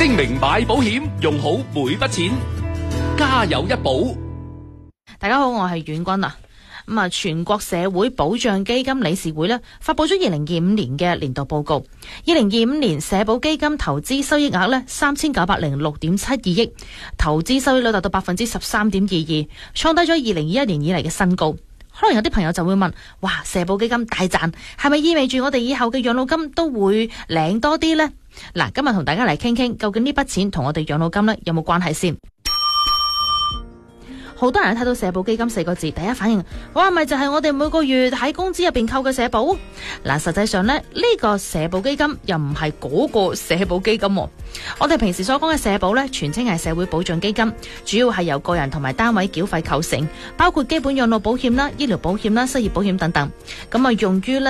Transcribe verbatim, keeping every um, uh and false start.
精明買保險，用好每筆錢，家有一保。 大家好，我係遠君啊。咁啊，全國社會保障基金理事會呢發佈咗二零二五年嘅年度報告。二零二五年社保基金投資收益額呢三千九百零六點七二億，投資收益率達到百分之十三點二二，創低咗二零二一年以嚟嘅新高。可能有啲朋友就會問：哇，社保基金大賺，係咪意味住我哋以後嘅養老金都會領多啲呢？嗱，今日同大家嚟傾傾，究竟呢筆錢同我哋養老金呢有冇關係先？好多人睇到社保基金四個字，第一反應，哇，咪就係我哋每個月喺工資入邊扣嘅社保？嗱，實際上呢，呢個社保基金又唔係嗰個社保基金。我哋平時所講嘅社保呢，全稱係社會保障基金，主要係由個人同埋單位繳費構成，包括基本養老保險啦、醫療保險啦、失業保險等等。咁啊，用於呢